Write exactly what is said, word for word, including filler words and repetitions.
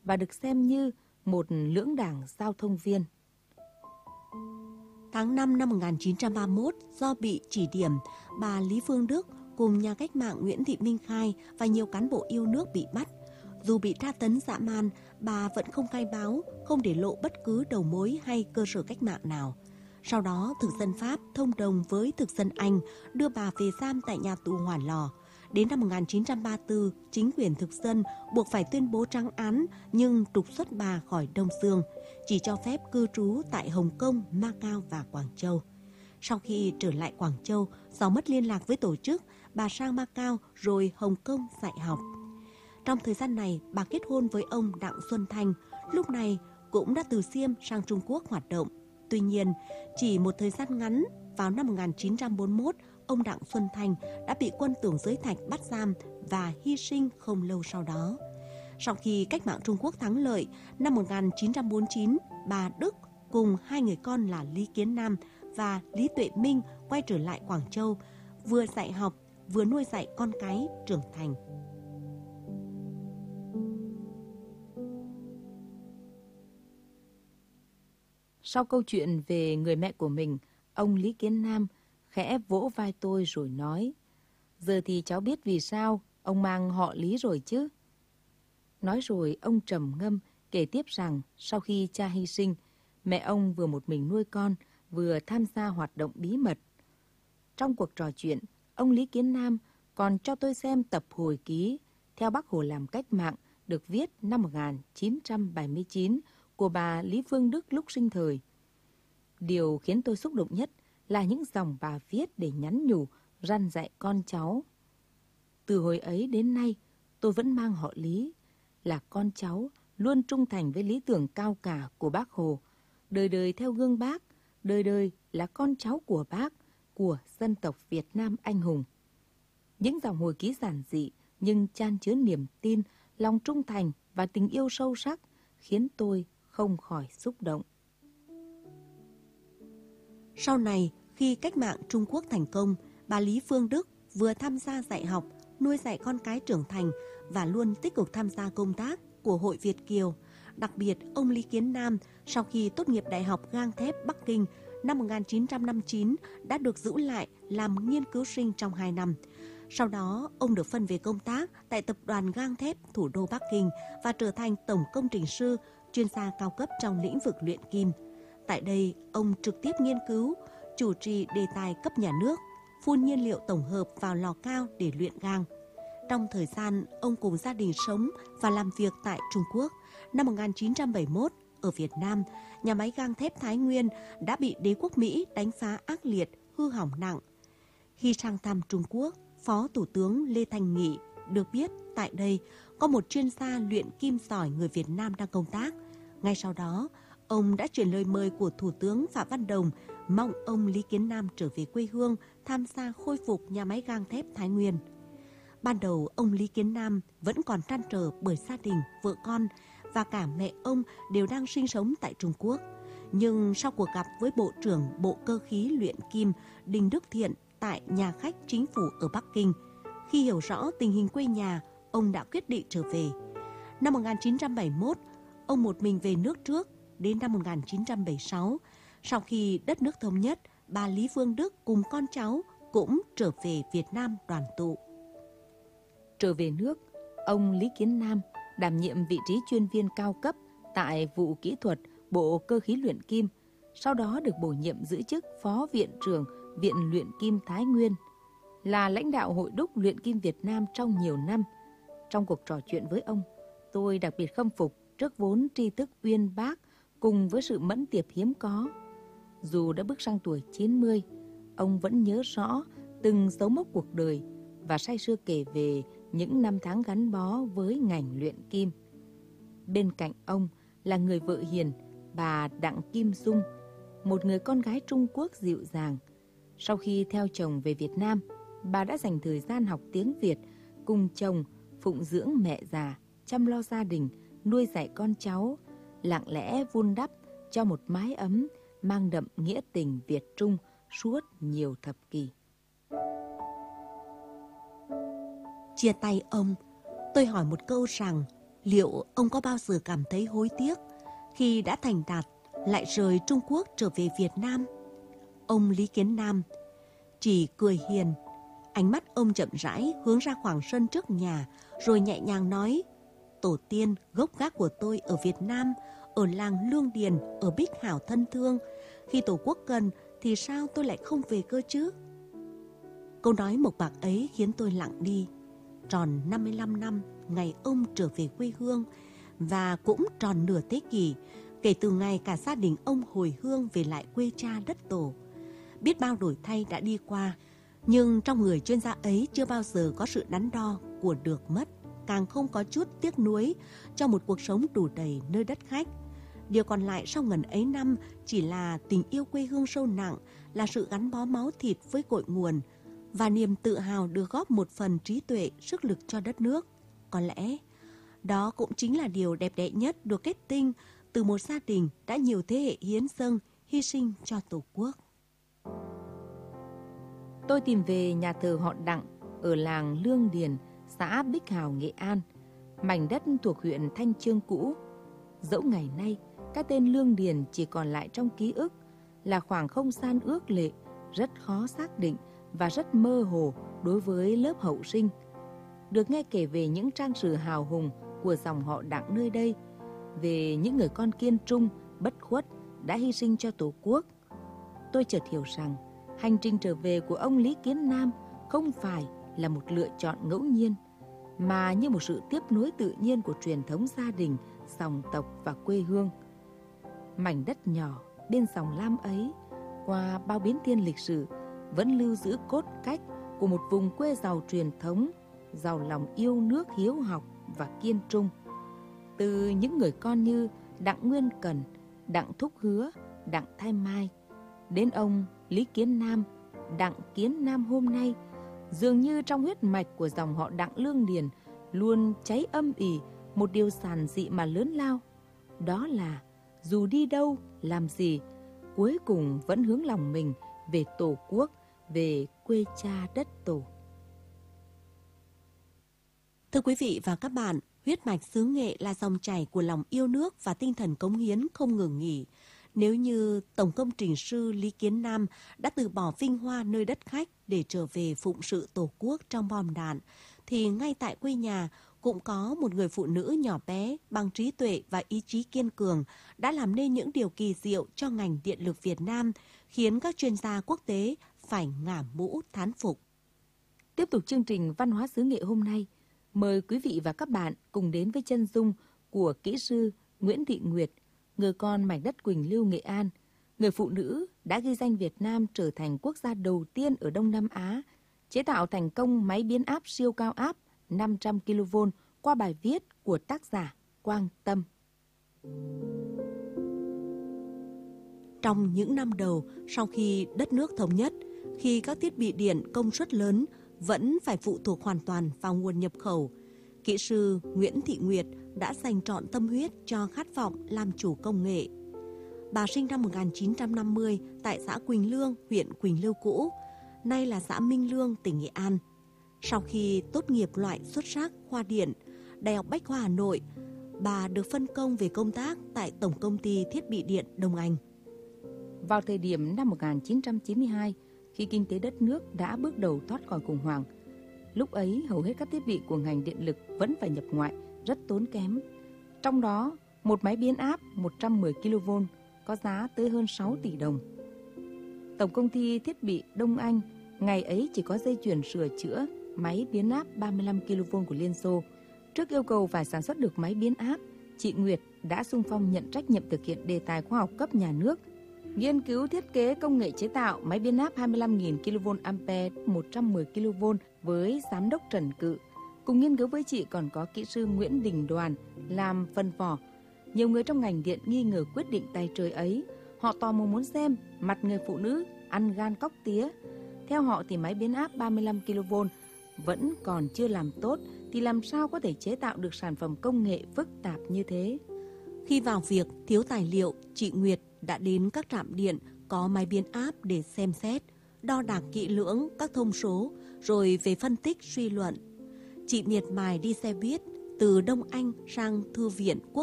và được xem như một lưỡng đảng giao thông viên. Tháng năm năm một nghìn chín trăm ba mươi mốt, do bị chỉ điểm, bà Lý Phương Đức cùng nhà cách mạng Nguyễn Thị Minh Khai và nhiều cán bộ yêu nước bị bắt. Dù bị tra tấn dã man, bà vẫn không khai báo, không để lộ bất cứ đầu mối hay cơ sở cách mạng nào. Sau đó, thực dân Pháp thông đồng với thực dân Anh đưa bà về giam tại nhà tù Hỏa Lò. Đến năm một nghìn chín trăm ba mươi tư, chính quyền thực dân buộc phải tuyên bố trắng án nhưng trục xuất bà khỏi Đông Dương, chỉ cho phép cư trú tại Hồng Kông, Macau và Quảng Châu. Sau khi trở lại Quảng Châu, do mất liên lạc với tổ chức, bà sang Macau rồi Hồng Kông dạy học. Trong thời gian này, bà kết hôn với ông Đặng Xuân Thanh, lúc này cũng đã từ Xiêm sang Trung Quốc hoạt động. Tuy nhiên, chỉ một thời gian ngắn, vào năm một nghìn chín trăm bốn mươi mốt, ông Đặng Xuân Thanh đã bị quân Tưởng Giới Thạch bắt giam và hy sinh không lâu sau đó. Sau khi cách mạng Trung Quốc thắng lợi, năm một nghìn chín trăm bốn mươi chín, bà Đức cùng hai người con là Lý Kiến Nam và Lý Tuệ Minh quay trở lại Quảng Châu, vừa dạy học, vừa nuôi dạy con cái trưởng thành. Sau câu chuyện về người mẹ của mình, ông Lý Kiến Nam khẽ vỗ vai tôi rồi nói: "Giờ thì cháu biết vì sao ông mang họ Lý rồi chứ." Nói rồi ông trầm ngâm kể tiếp rằng sau khi cha hy sinh, mẹ ông vừa một mình nuôi con, vừa tham gia hoạt động bí mật. Trong cuộc trò chuyện, ông Lý Kiến Nam còn cho tôi xem tập hồi ký Theo Bác Hồ làm cách mạng được viết năm một nghìn chín trăm bảy mươi chín của bà Lý Phương Đức lúc sinh thời. Điều khiến tôi xúc động nhất là những dòng bà viết để nhắn nhủ, răn dạy con cháu. Từ hồi ấy đến nay, tôi vẫn mang họ Lý, là con cháu luôn trung thành với lý tưởng cao cả của Bác Hồ, đời đời theo gương Bác, đời đời là con cháu của Bác, của dân tộc Việt Nam anh hùng. Những dòng hồi ký giản dị nhưng chan chứa niềm tin, lòng trung thành và tình yêu sâu sắc khiến tôi không khỏi xúc động. Sau này, khi cách mạng Trung Quốc thành công, bà Lý Phương Đức vừa tham gia dạy học, nuôi dạy con cái trưởng thành và luôn tích cực tham gia công tác của Hội Việt Kiều. Đặc biệt, ông Lý Kiến Nam sau khi tốt nghiệp Đại học Gang Thép Bắc Kinh năm một nghìn chín trăm năm mươi chín đã được giữ lại làm nghiên cứu sinh trong hai năm. Sau đó, ông được phân về công tác tại Tập đoàn Gang Thép thủ đô Bắc Kinh và trở thành tổng công trình sư, chuyên gia cao cấp trong lĩnh vực luyện kim. Tại đây, ông trực tiếp nghiên cứu, chủ trì đề tài cấp nhà nước, phun nhiên liệu tổng hợp vào lò cao để luyện gang. Trong thời gian ông cùng gia đình sống và làm việc tại Trung Quốc, năm một nghìn chín trăm bảy mươi mốt, ở Việt Nam, nhà máy gang thép Thái Nguyên đã bị đế quốc Mỹ đánh phá ác liệt, hư hỏng nặng. Khi sang thăm Trung Quốc, Phó Thủ tướng Lê Thanh Nghị được biết tại đây có một chuyên gia luyện kim giỏi người Việt Nam đang công tác. Ngay sau đó, ông đã chuyển lời mời của Thủ tướng Phạm Văn Đồng, mong ông Lý Kiến Nam trở về quê hương tham gia khôi phục nhà máy gang thép Thái Nguyên. Ban đầu, ông Lý Kiến Nam vẫn còn trăn trở bởi gia đình, vợ con và cả mẹ ông đều đang sinh sống tại Trung Quốc. Nhưng sau cuộc gặp với Bộ trưởng Bộ Cơ khí luyện kim Đinh Đức Thiện tại nhà khách chính phủ ở Bắc Kinh, khi hiểu rõ tình hình quê nhà, ông đã quyết định trở về. Năm một nghìn chín trăm bảy mươi mốt, ông một mình về nước trước. Đến năm một nghìn chín trăm bảy mươi sáu, sau khi đất nước thống nhất, bà Lý Phương Đức cùng con cháu cũng trở về Việt Nam đoàn tụ. Trở về nước, ông Lý Kiến Nam đảm nhiệm vị trí chuyên viên cao cấp tại vụ kỹ thuật Bộ Cơ khí luyện kim, sau đó được bổ nhiệm giữ chức Phó Viện trưởng Viện Luyện kim Thái Nguyên, là lãnh đạo Hội đúc luyện kim Việt Nam trong nhiều năm. Trong cuộc trò chuyện với ông, tôi đặc biệt khâm phục trước vốn tri thức uyên bác cùng với sự mẫn tiệp hiếm có. Dù đã bước sang tuổi chín mươi, ông vẫn nhớ rõ từng dấu mốc cuộc đời và say sưa kể về những năm tháng gắn bó với ngành luyện kim. Bên cạnh ông là người vợ hiền, bà Đặng Kim Dung, một người con gái Trung Quốc dịu dàng. Sau khi theo chồng về Việt Nam, bà đã dành thời gian học tiếng Việt, cùng chồng phụng dưỡng mẹ già, chăm lo gia đình, nuôi dạy con cháu, lặng lẽ vun đắp cho một mái ấm mang đậm nghĩa tình Việt Trung suốt nhiều thập kỷ. Chia tay ông, tôi hỏi một câu rằng Liệu ông có bao giờ cảm thấy hối tiếc khi đã thành đạt lại rời Trung Quốc trở về Việt Nam? Ông Lý Kiến Nam chỉ cười hiền, ánh mắt ông chậm rãi hướng ra khoảng sân trước nhà, rồi nhẹ nhàng nói: tổ tiên gốc gác của tôi ở Việt Nam, ở làng Lương Điền, ở Bích Hảo thân thương. Khi Tổ quốc cần thì sao tôi lại không về cơ chứ? Câu nói mộc mạc ấy khiến tôi lặng đi. Tròn năm mươi lăm năm ngày ông trở về quê hương, và cũng tròn nửa thế kỷ kể từ ngày cả gia đình ông hồi hương về lại quê cha đất tổ. Biết bao đổi thay đã đi qua, nhưng trong người chuyên gia ấy chưa bao giờ có sự đắn đo của được mất, càng không có chút tiếc nuối cho một cuộc sống đủ đầy nơi đất khách. Điều còn lại sau ngần ấy năm chỉ là tình yêu quê hương sâu nặng, là sự gắn bó máu thịt với cội nguồn, và niềm tự hào được góp một phần trí tuệ, sức lực cho đất nước. Có lẽ đó cũng chính là điều đẹp đẽ nhất được kết tinh từ một gia đình đã nhiều thế hệ hiến dâng, hy sinh cho Tổ quốc. Tôi tìm về nhà thờ họ Đặng ở làng Lương Điền, xã Bích Hào, Nghệ An, mảnh đất thuộc huyện Thanh Chương cũ. Dẫu ngày nay, cái tên Lương Điền chỉ còn lại trong ký ức, là khoảng không gian ước lệ, rất khó xác định và rất mơ hồ đối với lớp hậu sinh. Được nghe kể về những trang sử hào hùng của dòng họ Đặng nơi đây, về những người con kiên trung, bất khuất đã hy sinh cho Tổ quốc, tôi chợt hiểu rằng hành trình trở về của ông Lý Kiến Nam không phải là một lựa chọn ngẫu nhiên, mà như một sự tiếp nối tự nhiên của truyền thống gia đình, dòng tộc và quê hương. Mảnh đất nhỏ bên dòng lam ấy, qua bao biến thiên lịch sử, vẫn lưu giữ cốt cách của một vùng quê giàu truyền thống, giàu lòng yêu nước, hiếu học và kiên trung. Từ những người con như Đặng Nguyên Cần, Đặng Thúc Hứa, Đặng Thái Mai, đến ông Lý Kiến Nam, Đặng Kiến Nam hôm nay, dường như trong huyết mạch của dòng họ Đặng Lương Điền luôn cháy âm ỉ một điều giản dị mà lớn lao. Đó là dù đi đâu, làm gì, cuối cùng vẫn hướng lòng mình về Tổ quốc, về quê cha đất tổ. Thưa quý vị và các bạn, huyết mạch xứ Nghệ là dòng chảy của lòng yêu nước và tinh thần cống hiến không ngừng nghỉ. Nếu như Tổng công trình sư Lý Kiến Nam đã từ bỏ vinh hoa nơi đất khách để trở về phụng sự Tổ quốc trong bom đạn, thì ngay tại quê nhà cũng có một người phụ nữ nhỏ bé bằng trí tuệ và ý chí kiên cường đã làm nên những điều kỳ diệu cho ngành điện lực Việt Nam, khiến các chuyên gia quốc tế phải ngả mũ thán phục. Tiếp tục chương trình Văn hóa xứ Nghệ hôm nay, mời quý vị và các bạn cùng đến với chân dung của kỹ sư Nguyễn Thị Nguyệt, người con mảnh đất Quỳnh Lưu, Nghệ An, người phụ nữ đã ghi danh Việt Nam trở thành quốc gia đầu tiên ở Đông Nam Á chế tạo thành công máy biến áp siêu cao áp năm trăm ki lô vôn qua bài viết của tác giả Quang Tâm. Trong những năm đầu sau khi đất nước thống nhất, khi các thiết bị điện công suất lớn vẫn phải phụ thuộc hoàn toàn vào nguồn nhập khẩu, kỹ sư Nguyễn Thị Nguyệt đã dành trọn tâm huyết cho khát vọng làm chủ công nghệ. Bà sinh năm một nghìn chín trăm năm mươi tại xã Quỳnh Lương, huyện Quỳnh Lưu cũ, nay là xã Minh Lương, tỉnh Nghệ An. Sau khi tốt nghiệp loại xuất sắc khoa điện, Đại học Bách khoa Hà Nội, bà được phân công về công tác tại Tổng công ty Thiết bị điện Đông Anh. Vào thời điểm năm một nghìn chín trăm chín mươi hai, khi kinh tế đất nước đã bước đầu thoát khỏi khủng hoảng, lúc ấy hầu hết các thiết bị của ngành điện lực vẫn phải nhập ngoại, rất tốn kém. Trong đó, một máy biến áp một trăm mười ki lô vôn có giá tới hơn sáu tỷ đồng. Tổng công ty Thiết bị Đông Anh ngày ấy chỉ có dây chuyền sửa chữa máy biến áp ba mươi lăm ki lô vôn của Liên Xô. Trước yêu cầu phải sản xuất được máy biến áp, chị Nguyệt đã xung phong nhận trách nhiệm thực hiện đề tài khoa học cấp nhà nước, nghiên cứu thiết kế công nghệ chế tạo máy biến áp hai mươi lăm nghìn ki lô vôn ampere một trăm mười ki lô vôn với giám đốc Trần Cự. Cùng nghiên cứu với chị còn có kỹ sư Nguyễn Đình Đoàn làm phân vỏ. Nhiều người trong ngành điện nghi ngờ quyết định tay trời ấy. Họ tò mò muốn xem mặt người phụ nữ ăn gan cóc tía. Theo họ thì máy biến áp ba mươi lăm ki lô vôn vẫn còn chưa làm tốt, thì làm sao có thể chế tạo được sản phẩm công nghệ phức tạp như thế. Khi vào việc thiếu tài liệu, chị Nguyệt đã đến các trạm điện có máy biến áp để xem xét, đo đạc kỹ lưỡng các thông số, rồi về phân tích suy luận. Chị miệt mài đi xe buýt, từ Đông Anh sang Thư viện Quốc